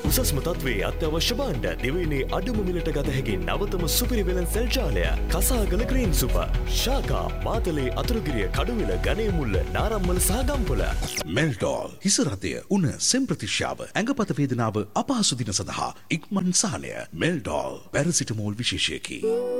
උසස්ම තත්ත්වයේ අත්‍යවශ්‍ය භාණ්ඩ දිවයිනේ අඩුම මිලට ගත හැකි නවතම සුපිරි වෙළඳ සෙල් ජාලය කසාගල ග්‍රීන් සුපර් ශාකා මාතලේ අතුරුගිරිය කඩුවිල ගණේමුල්ල නාරම්මල සහ ගම්පොළ මෙල්ටෝල් හිසරතය උණ සෙම්ප්‍රතිශ්‍යාව ඇඟපත වේදනාව අපහසු දින සඳහා ඉක්මන් සහනය මෙල්ටෝල් පැරසිටමෝල් විශේෂයකි